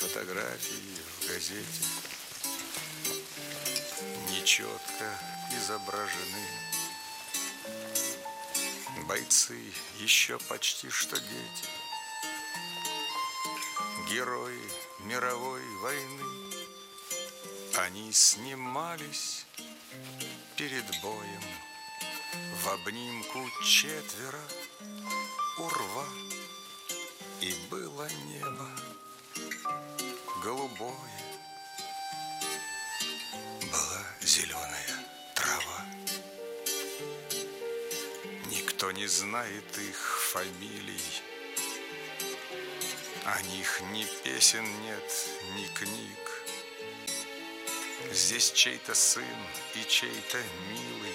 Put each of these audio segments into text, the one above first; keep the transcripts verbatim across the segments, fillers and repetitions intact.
фотографии в газете нечетко изображены. Бойцы еще почти что дети, герои мировой войны. Они снимались перед боем в обнимку четверо у рва. И было небо голубое, была зеленая трава. Никто не знает их фамилий, о них ни песен нет, ни книг. Здесь чей-то сын и чей-то милый,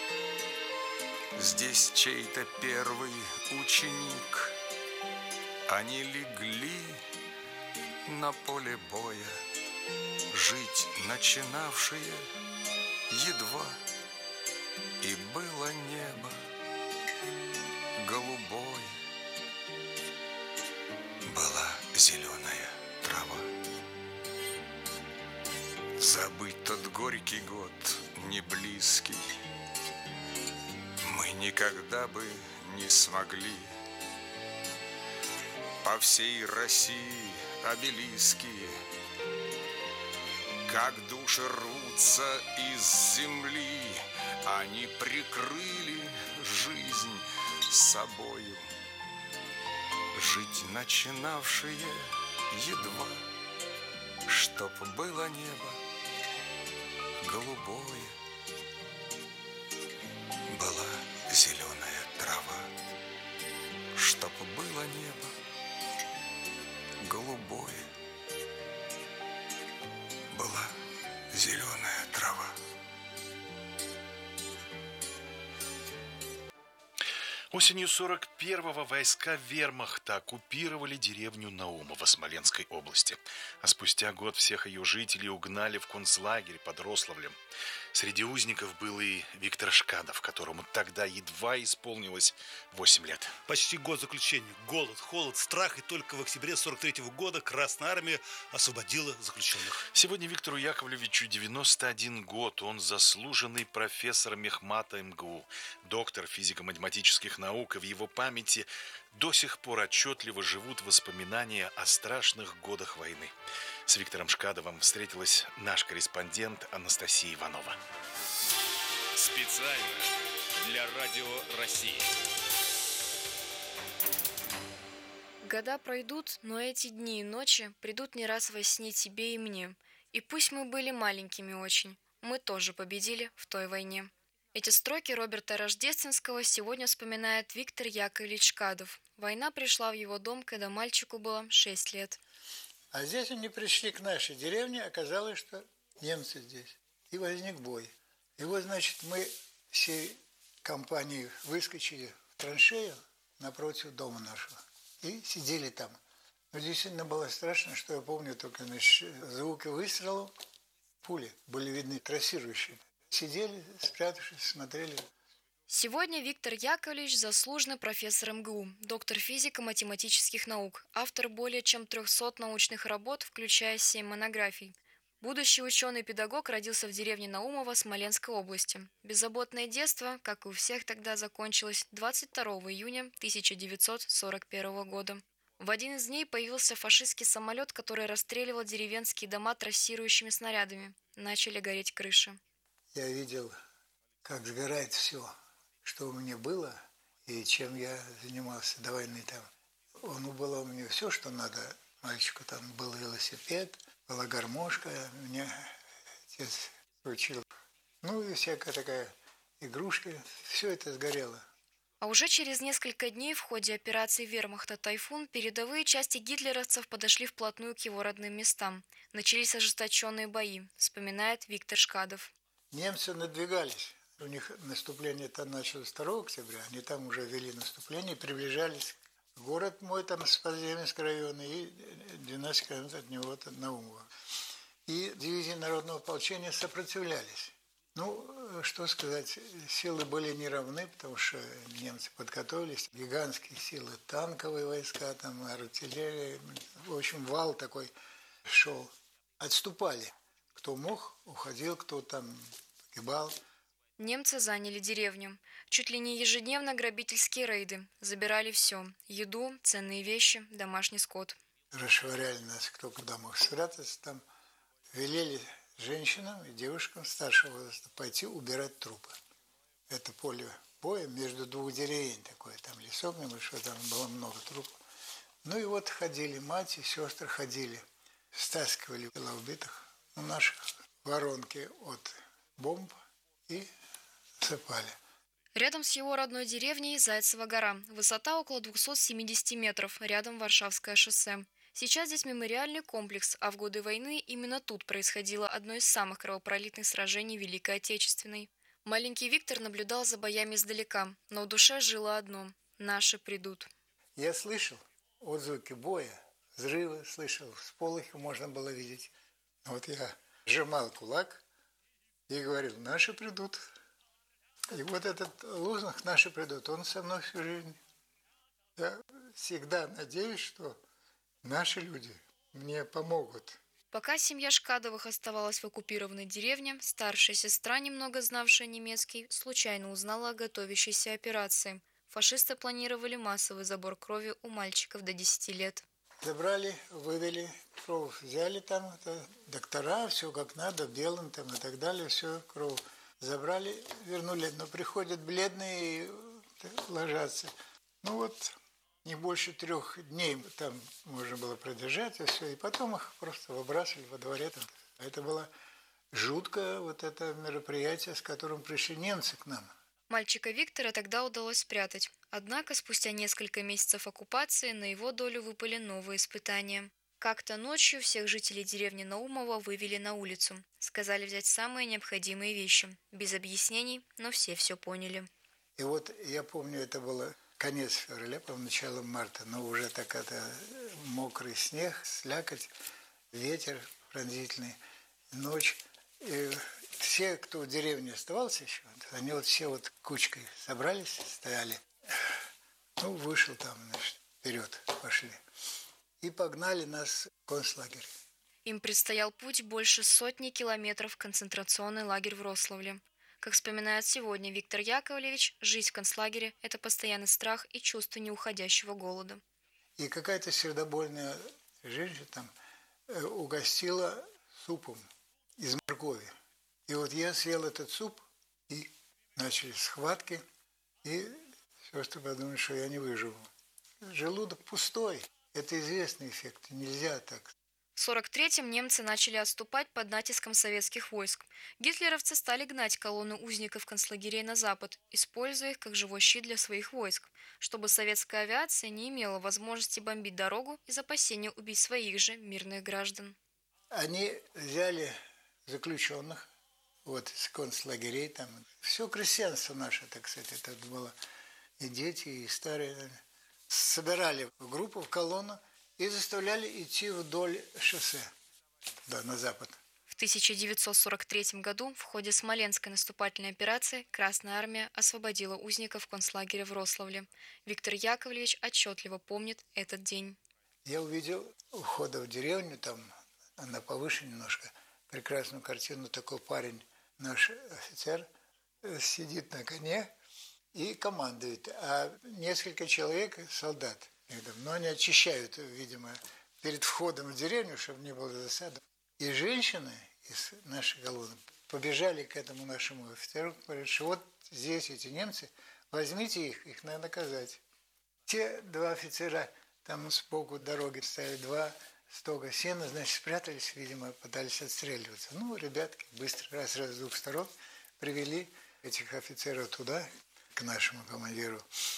здесь чей-то первый ученик. Они легли на поле боя, жить начинавшие едва. И было небо голубое, была зеленая трава. Забыть тот горький год, не близкий, мы никогда бы не смогли. По всей России обелиски, как души рвутся из земли, они прикрыли жизнь собою. Жить начинавшие едва, чтоб было небо голубое, была зеленая трава, чтоб было небо голубое, была зеленая трава. Осенью сорок первого войска вермахта оккупировали деревню Наумово Смоленской области, а спустя год всех ее жителей угнали в концлагерь под Рославлем. Среди узников был и Виктор Шкадов, которому тогда едва исполнилось восемь лет. Почти год заключения, голод, холод, страх, и только в октябре сорок третьего года Красная Армия освободила заключенных. Сегодня Виктору Яковлевичу девяносто один год. Он заслуженный профессор мехмата эм гэ у, доктор физико-математических наук, и в его памяти до сих пор отчетливо живут воспоминания о страшных годах войны. С Виктором Шкадовым встретилась наш корреспондент Анастасия Иванова. Специально для Радио России. Года пройдут, но эти дни и ночи придут не раз во сне тебе и мне. И пусть мы были маленькими очень, мы тоже победили в той войне. Эти строки Роберта Рождественского сегодня вспоминает Виктор Яковлевич Шкадов. Война пришла в его дом, когда мальчику было шесть лет. А здесь они пришли к нашей деревне, оказалось, что немцы здесь. И возник бой. И вот, значит, мы всей компанией выскочили в траншею напротив дома нашего. И сидели там. Но действительно было страшно, что я помню только, значит, звуки выстрелов, пули были видны трассирующие. Сидели, спрятавшись, смотрели. Сегодня Виктор Яковлевич – заслуженный профессор эм гэ у, доктор физико-математических наук, автор более чем трехсот научных работ, включая семь монографий. Будущий ученый-педагог родился в деревне Наумово Смоленской области. Беззаботное детство, как и у всех тогда, закончилось двадцать второго июня тысяча девятьсот сорок первого года. В один из дней появился фашистский самолет, который расстреливал деревенские дома трассирующими снарядами. Начали гореть крыши. Я видел, как сгорает все, что у меня было и чем я занимался до войны там. Он было у меня все, что надо. Мальчику там был велосипед, была гармошка, меня отец учил. Ну и всякая такая игрушка, все это сгорело. А уже через несколько дней в ходе операции вермахта «Тайфун» передовые части гитлеровцев подошли вплотную к его родным местам. Начались ожесточенные бои, вспоминает Виктор Шкадов. Немцы надвигались. У них наступление-то началось второго октября. Они там уже вели наступление, приближались. Город мой там с Подземельского района и двенадцать километров от него Наумово. И дивизии народного ополчения сопротивлялись. Ну, что сказать, силы были неравны, потому что немцы подготовились. Гигантские силы, танковые войска, там, артиллерия. В общем, вал такой шел. Отступали. Кто мог, уходил, кто там погибал. Немцы заняли деревню. Чуть ли не ежедневно грабительские рейды. Забирали все. Еду, ценные вещи, домашний скот. Расшвыряли нас, кто куда мог спрятаться. Там велели женщинам и девушкам старшего возраста пойти убирать трупы. Это поле боя между двух деревень такое. Там лесок небольшой, там было много трупов. Ну и вот ходили, мать и сестры ходили. Стаскивали тела убитых у наших воронки от бомб и засыпали. Рядом с его родной деревней Зайцева гора. Высота около двухсот семидесяти метров, рядом Варшавское шоссе. Сейчас здесь мемориальный комплекс, а в годы войны именно тут происходило одно из самых кровопролитных сражений Великой Отечественной. Маленький Виктор наблюдал за боями издалека, но в душе жило одно – наши придут. Я слышал отзвуки боя, взрывы слышал, всполохи можно было видеть. Вот я сжимал кулак и говорил, наши придут. И вот этот лозунг «наши придут», он со мной всю жизнь. Я всегда надеюсь, что наши люди мне помогут. Пока семья Шкадовых оставалась в оккупированной деревне, старшая сестра, немного знавшая немецкий, случайно узнала о готовящейся операции. Фашисты планировали массовый забор крови у мальчиков до десяти лет. Забрали, вывели кровь, взяли там это, доктора, все как надо, белым там и так далее, все, кровь. Забрали, вернули, но приходят бледные и ложатся. Ну вот, не больше трех дней там можно было продержать, и все. И потом их просто выбрасывали во дворе. Там. Это было жуткое вот это мероприятие, с которым пришли немцы к нам. Мальчика Виктора тогда удалось спрятать. Однако спустя несколько месяцев оккупации на его долю выпали новые испытания. Как-то ночью всех жителей деревни Наумова вывели на улицу. Сказали взять самые необходимые вещи. Без объяснений, но все все поняли. И вот я помню, это было конец февраля, по-моему, начало марта, но уже так это мокрый снег, слякоть, ветер пронзительный, ночь. И все, кто в деревне оставался еще, они вот все вот кучкой собрались, стояли. Ну, вышел там, значит, вперед пошли. И погнали нас в концлагерь. Им предстоял путь больше сотни километров в концентрационный лагерь в Рославле. Как вспоминает сегодня Виктор Яковлевич, жизнь в концлагере – это постоянный страх и чувство неуходящего голода. И какая-то сердобольная женщина там угостила супом из моркови. И вот я съел этот суп, и начались схватки, и сестры подумали, что я не выживу. Желудок пустой. Это известный эффект, нельзя так. В сорок третьем немцы начали отступать под натиском советских войск. Гитлеровцы стали гнать колонну узников концлагерей на запад, используя их как живой щит для своих войск, чтобы советская авиация не имела возможности бомбить дорогу из опасения убить своих же мирных граждан. Они взяли заключенных вот, из концлагерей, там все крестьянство наше, так сказать, это было и дети, и старые. Собирали в группу, в колонну и заставляли идти вдоль шоссе туда, на запад. В тысяча девятьсот сорок третьем году в ходе Смоленской наступательной операции Красная Армия освободила узников концлагеря в Рославле. Виктор Яковлевич отчетливо помнит этот день. Я увидел у входа в деревню, там на повыше немножко, прекрасную картину, такой парень, наш офицер, сидит на коне и командует, а несколько человек, солдат, но они очищают, видимо, перед входом в деревню, чтобы не было засады. И женщины из нашей колонны побежали к этому нашему офицеру, говорят, что вот здесь эти немцы, возьмите их, их надо наказать. Те два офицера там сбоку дороги стояли, два стога сена, значит, спрятались, видимо, пытались отстреливаться. Ну, ребятки быстро, раз-раз с двух сторон, привели этих офицеров туда, к нашему командиру.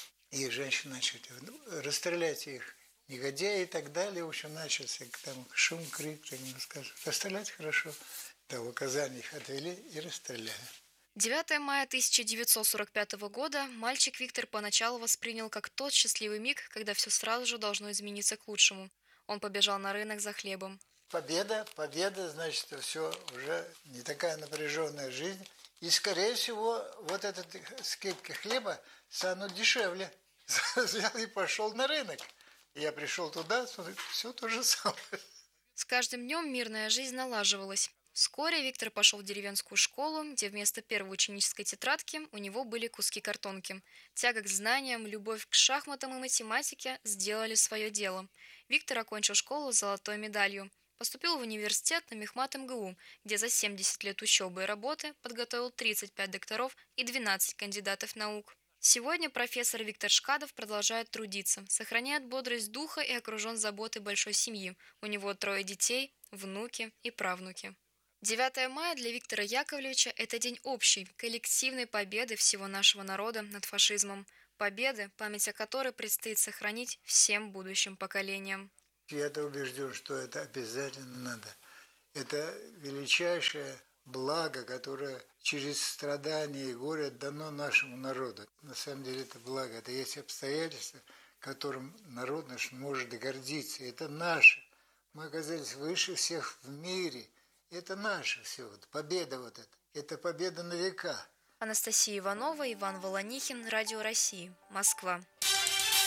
И женщины начали, расстреляйте их, негодяи и так далее. В общем, начался там шум, крик, скажем, расстрелять хорошо. Да, в указании их отвели и расстреляли. девятого мая тысяча девятьсот сорок пятого года мальчик Виктор поначалу воспринял как тот счастливый миг, когда все сразу же должно измениться к лучшему. Он побежал на рынок за хлебом. Победа, победа, значит, все уже не такая напряженная жизнь. И, скорее всего, вот этот скидка хлеба станут дешевле. Взял и пошел на рынок. Я пришел туда, смотрю, все то же самое. С каждым днем мирная жизнь налаживалась. Вскоре Виктор пошел в деревенскую школу, где вместо первой ученической тетрадки у него были куски картонки. Тяга к знаниям, любовь к шахматам и математике сделали свое дело. Виктор окончил школу с золотой медалью. Поступил в университет на Мехмат эм гэ у, где за семьдесят лет учебы и работы подготовил тридцать пять докторов и двенадцать кандидатов наук. Сегодня профессор Виктор Шкадов продолжает трудиться, сохраняет бодрость духа и окружен заботой большой семьи. У него трое детей, внуки и правнуки. девятое мая для Виктора Яковлевича – это день общей, коллективной победы всего нашего народа над фашизмом. Победы, память о которой предстоит сохранить всем будущим поколениям. Я-то убежден, что это обязательно надо. Это величайшее благо, которое через страдания и горе дано нашему народу. На самом деле это благо, это есть обстоятельства, которым народ наш может гордиться. Это наше. Мы оказались выше всех в мире. Это наше все. Победа вот эта. Это победа на века. Анастасия Иванова, Иван Волонихин, Радио России, Москва.